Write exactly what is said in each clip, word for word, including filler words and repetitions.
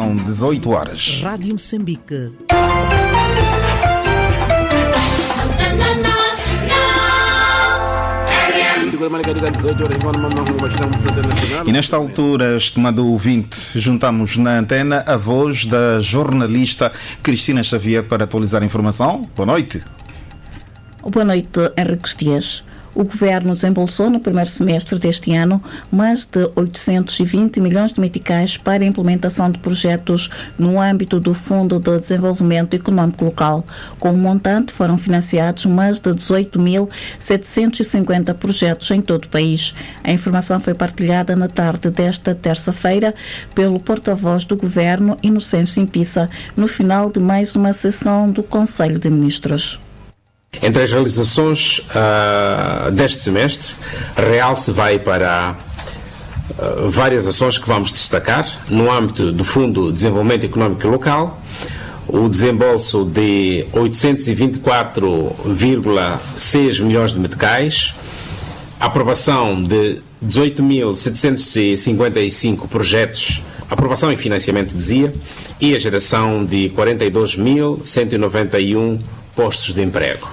São dezoito horas. Rádio Moçambique. E nesta altura, estimado ouvinte, juntamos na antena a voz da jornalista Cristina Xavier para atualizar a informação. Boa noite. Boa noite, Henrique Dias. O Governo desembolsou no primeiro semestre deste ano mais de oitocentos e vinte milhões de meticais para a implementação de projetos no âmbito do Fundo de Desenvolvimento Econômico Local. Com o montante foram financiados mais de dezoito mil setecentos e cinquenta projetos em todo o país. A informação foi partilhada na tarde desta terça-feira pelo porta-voz do Governo, Inocêncio Impissa, no final de mais uma sessão do Conselho de Ministros. Entre as realizações uh, deste semestre, realce vai para uh, várias ações que vamos destacar no âmbito do Fundo de Desenvolvimento Econômico Local, o desembolso de oitocentos e vinte e quatro vírgula seis milhões de meticais, a aprovação de dezoito mil setecentos e cinquenta e cinco projetos, aprovação e financiamento, dizia, e a geração de quarenta e dois mil cento e noventa e um postos de emprego.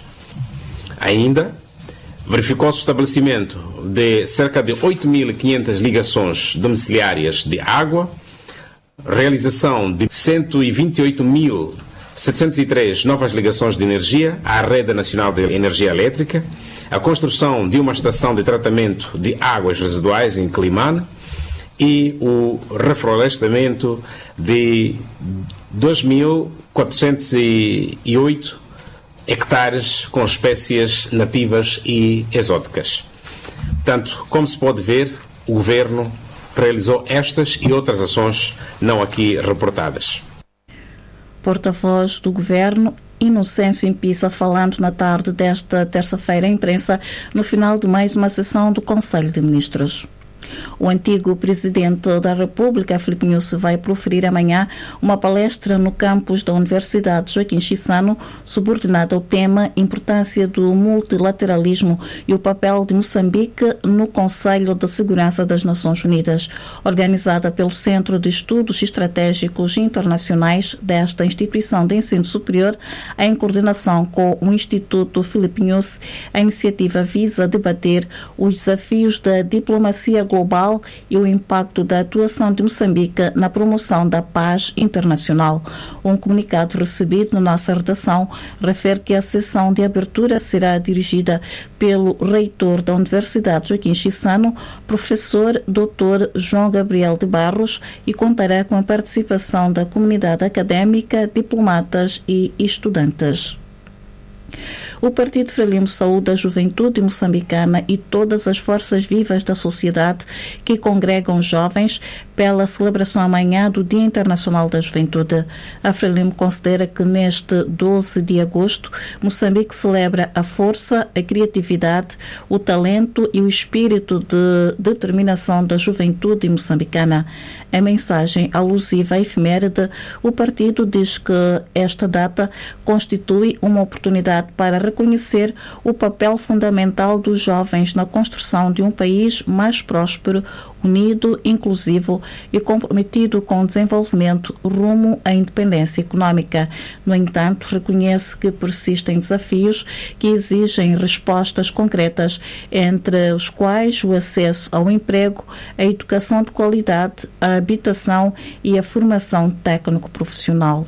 Ainda verificou-se o estabelecimento de cerca de oito mil e quinhentas ligações domiciliárias de água, realização de cento e vinte e oito mil setecentos e três novas ligações de energia à Rede Nacional de Energia Elétrica, a construção de uma estação de tratamento de águas residuais em Climane e o reflorestamento de dois mil quatrocentos e oito hectares com espécies nativas e exóticas. Portanto, como se pode ver, o Governo realizou estas e outras ações não aqui reportadas. Porta-voz do Governo, Inocêncio Impissa, falando na tarde desta terça-feira à imprensa, no final de mais uma sessão do Conselho de Ministros. O antigo Presidente da República, Filipe Nyusi, vai proferir amanhã uma palestra no campus da Universidade Joaquim Chissano, subordinada ao tema Importância do Multilateralismo e o papel de Moçambique no Conselho de Segurança das Nações Unidas. Organizada pelo Centro de Estudos Estratégicos Internacionais desta instituição de ensino superior, em coordenação com o Instituto Filipe Nyusi, a iniciativa visa debater os desafios da diplomacia global e o impacto da atuação de Moçambique na promoção da paz internacional. Um comunicado recebido na nossa redação refere que a sessão de abertura será dirigida pelo reitor da Universidade Joaquim Chissano, professor doutor João Gabriel de Barros, e contará com a participação da comunidade académica, diplomatas e estudantes. O Partido Frelimo saúda a juventude moçambicana e todas as forças vivas da sociedade que congregam jovens pela celebração amanhã do Dia Internacional da Juventude. A Frelimo considera que neste doze de agosto, Moçambique celebra a força, a criatividade, o talento e o espírito de determinação da juventude moçambicana. Em mensagem alusiva à efeméride, o partido diz que esta data constitui uma oportunidade para reconhecer o papel fundamental dos jovens na construção de um país mais próspero, unido, inclusivo e comprometido com o desenvolvimento rumo à independência económica. No entanto, reconhece que persistem desafios que exigem respostas concretas, entre os quais o acesso ao emprego, a educação de qualidade, a habitação e a formação técnico-profissional.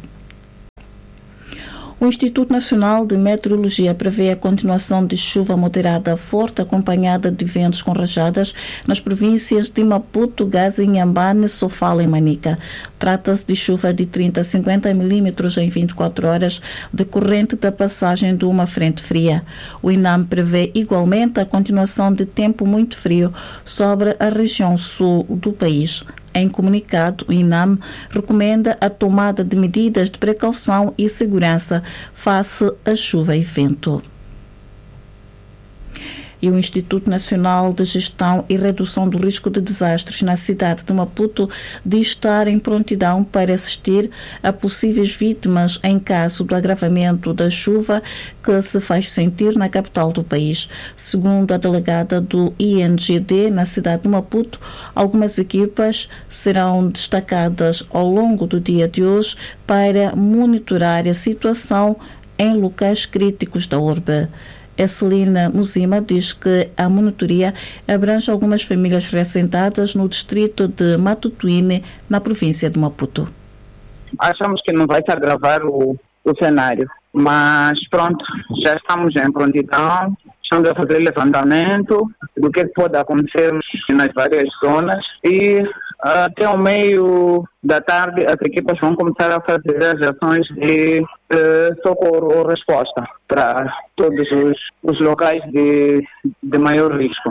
O Instituto Nacional de Meteorologia prevê a continuação de chuva moderada forte, acompanhada de ventos com rajadas nas províncias de Maputo, Gaza, Inhambane, Sofala e Manica. Trata-se de chuva de trinta a cinquenta milímetros em vinte e quatro horas, decorrente da passagem de uma frente fria. O INAM prevê igualmente a continuação de tempo muito frio sobre a região sul do país. Em comunicado, o INAM recomenda a tomada de medidas de precaução e segurança face à chuva e vento. e o Instituto Nacional de Gestão e Redução do Risco de Desastres na cidade de Maputo diz estar em prontidão para assistir a possíveis vítimas em caso do agravamento da chuva que se faz sentir na capital do país. Segundo a delegada do I N G D na cidade de Maputo, algumas equipas serão destacadas ao longo do dia de hoje para monitorar a situação em locais críticos da urbe. Celina Muzima diz que a monitoria abrange algumas famílias reassentadas no distrito de Matutuine, na província de Maputo. Achamos que não vai se agravar o, o cenário, mas pronto, já estamos em prontidão, estamos a fazer levantamento do que pode acontecer nas várias zonas e até o meio da tarde as equipas vão começar a fazer as ações de, de socorro ou resposta para todos os, os locais de, de maior risco.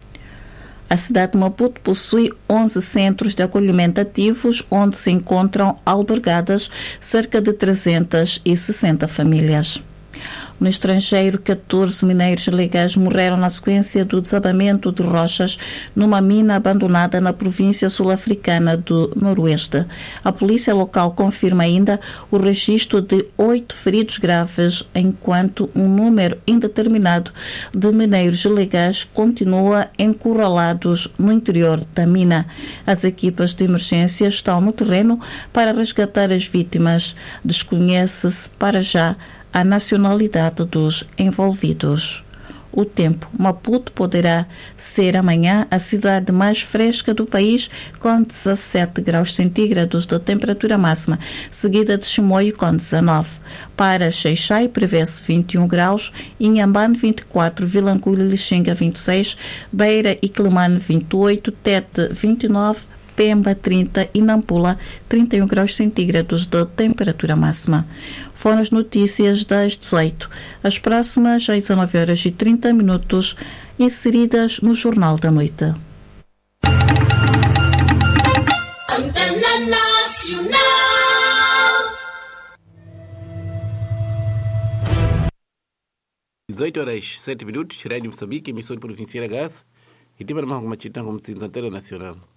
A cidade de Maputo possui onze centros de acolhimento ativos, onde se encontram albergadas cerca de trezentas e sessenta famílias. No estrangeiro, catorze mineiros ilegais morreram na sequência do desabamento de rochas numa mina abandonada na província sul-africana do Noroeste. A polícia local confirma ainda o registro de oito feridos graves, enquanto um número indeterminado de mineiros ilegais continua encurralados no interior da mina. As equipas de emergência estão no terreno para resgatar as vítimas. Desconhece-se para já a nacionalidade dos envolvidos. O tempo. Maputo poderá ser amanhã a cidade mais fresca do país, com dezassete graus centígrados de temperatura máxima, seguida de Chimoio com dezanove. Para Xai-Xai prevê-se vinte e um graus, Inhambane vinte e quatro, Vilanculo e Lixinga vinte e seis, Beira e Quelimane vinte e oito, Tete vinte e nove, Pemba trinta e Nampula trinta e um graus centígrados de temperatura máxima. Foram as notícias das dezoito. As próximas às dezenove horas e trinta minutos, inseridas no Jornal da Noite. Antena Nacional. dezoito horas sete minutos, Rádio Moçambique, emissora provincial de gás, e tem uma chita como Antena Nacional.